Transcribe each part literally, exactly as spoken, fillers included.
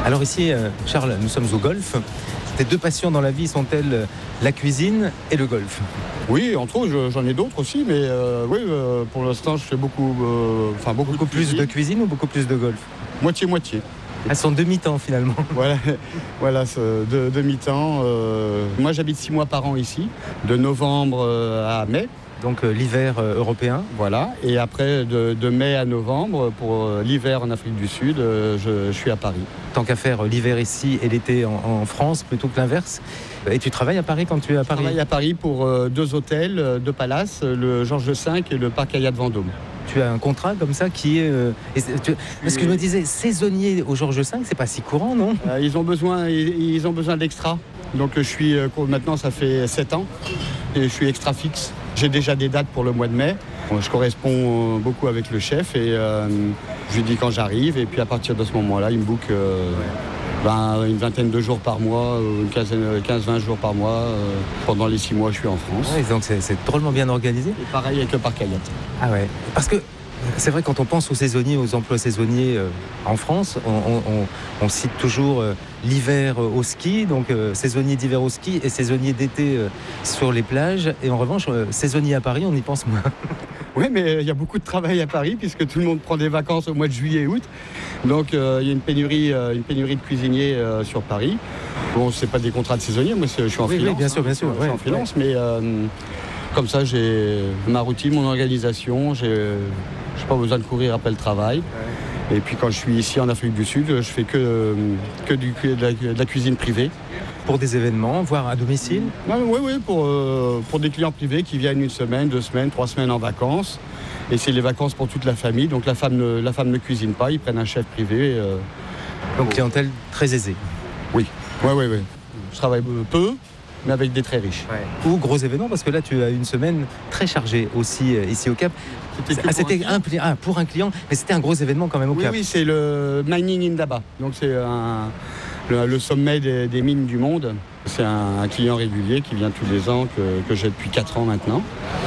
Alors ici, euh, Charles, nous sommes au golf. Tes deux passions dans la vie sont-elles la cuisine et le golf? Oui, entre autres, j'en ai d'autres aussi, mais euh, oui, euh, pour l'instant, je fais beaucoup, euh, enfin beaucoup, Beaucoup de plus cuisine. de cuisine ou beaucoup plus de golf? Moitié-moitié. Elles sont demi-temps finalement. Voilà, voilà ce- de, de mi-temps. euh. Moi, j'habite six mois par an ici, de novembre euh, à mai. Donc euh, l'hiver euh, européen. Voilà. Et après, de, de mai à novembre, pour euh, l'hiver en Afrique du Sud, euh, je, je suis à Paris. Tant qu'à faire euh, l'hiver ici et l'été en, en France plutôt que l'inverse. Et tu travailles à Paris quand tu es à Je Paris? travaille à Paris pour euh, deux hôtels, euh, deux palaces, le Georges cinq et le Parc Hyatt Vendôme. Tu as un contrat comme ça qui est... euh, et c'est- tu- Parce que je me disais, saisonnier au Georges cinq, c'est pas si courant, non? Euh, ils ont besoin, ils, ils ont besoin d'extra. Donc je suis euh, maintenant, ça fait sept ans et je suis extra fixe. J'ai déjà des dates pour le mois de mai. Bon, je corresponds euh, beaucoup avec le chef et euh, je lui dis quand j'arrive. Et puis à partir de ce moment-là, il me book euh, ben, une vingtaine de jours par mois, euh, une quinzaine, quinze vingt jours par mois. euh, pendant les six mois, je suis en France. Ouais, donc c'est c'est drôlement bien organisé. Et pareil avec le Parc Hyatt. Ah ouais. Parce que c'est vrai, quand on pense aux saisonniers, aux emplois saisonniers euh, en France, on, on- on- on cite toujours euh, l'hiver euh, au ski, donc euh, saisonnier d'hiver au ski et saisonnier d'été euh, sur les plages. Et en revanche, euh, saisonnier à Paris, on y pense moins. Oui, mais il y a beaucoup de travail à Paris puisque tout le monde prend des vacances au mois de juillet et août. Donc euh, il y a une pénurie, euh, une pénurie de cuisiniers euh, sur Paris. Bon, c'est pas des contrats de saisonniers, moi c'est- je suis en Oui, oui, freelance. bien sûr, bien sûr, Je suis ouais, en freelance, mais euh, comme ça j'ai ma routine, mon organisation. J'ai j'ai pas besoin de courir après le travail. Et puis quand je suis ici en Afrique du Sud, je fais que, que du, de, la, de la cuisine privée. Pour des événements, voire à domicile. Oui, oui, oui, pour, euh, pour des clients privés qui viennent une semaine, deux semaines, trois semaines en vacances. Et c'est les vacances pour toute la famille. Donc la femme ne, la femme ne cuisine pas, ils prennent un chef privé. euh, Donc clientèle très aisée. oui, oui, oui, oui. Je travaille peu, mais avec des très riches. Ou gros événements, parce que là tu as une semaine très chargée aussi euh, ici au Cap. C'était que Ah, pour c'était un un, pli- ah, pour un client, mais c'était un gros événement quand même au Oui, Cap. oui, c'est le Mining Indaba. Donc c'est un- le, le sommet des, des mines du monde. C'est un, un client régulier qui vient tous les ans, que, que j'ai depuis quatre ans maintenant,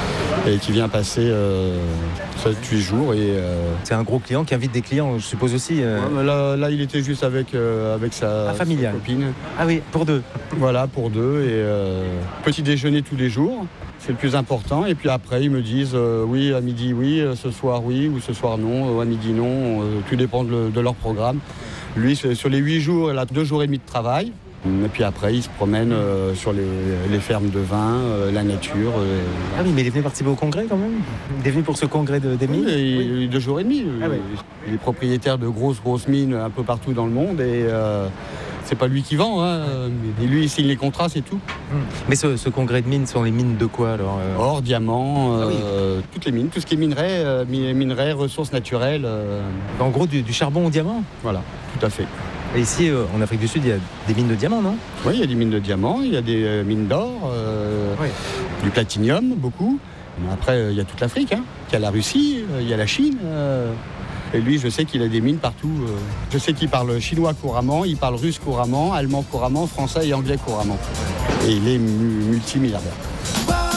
et qui vient passer euh, sept huit jours. Et, euh, C'est un gros client qui invite des clients, je suppose aussi. euh, ouais, mais là, là, il était juste avec, euh, avec sa, Ah, familial. sa copine. Ah oui, pour deux. Voilà, pour deux. Et euh, petit déjeuner tous les jours, c'est le plus important. Et puis après, ils me disent euh, oui, à midi, oui, euh, ce soir, oui, ou ce soir, non, euh, à midi, non. euh, tout dépend de, le- de leur programme. Lui, c'est- sur les huit jours, il a deux jours et demi de travail. Et puis après, il se promène euh, sur les, les fermes de vin, euh, la nature. euh. Ah oui, mais il est venu participer au congrès quand même. Il est venu pour ce congrès de, des Oui, mines. et Oui. il- deux jours et demi. Ah oui. Il est propriétaire de grosses, grosses mines un peu partout dans le monde. Et euh, c'est pas lui qui vend. Hein, mais lui, il signe les contrats, c'est tout. Hum. Mais ce, ce congrès de mines sont les mines de quoi alors euh Or, diamant, Ah oui. euh, toutes les mines, tout ce qui est minerais, euh, mi- minerais, ressources naturelles. euh, En gros, du, du charbon au diamant. voilà, tout à fait. Et ici, euh, en Afrique du Sud, il y a des mines de diamants, non? Oui, il y a des mines de diamants, il y a des euh, mines d'or, euh, Oui. du platinium, beaucoup. Mais après, euh, il y a toute l'Afrique. Hein. Il y a la Russie, euh, il y a la Chine. euh, et lui, je sais qu'il a des mines partout. euh. Je sais qu'il parle chinois couramment, il parle russe couramment, allemand couramment, français et anglais couramment. Et il est mu- multimilliardaire.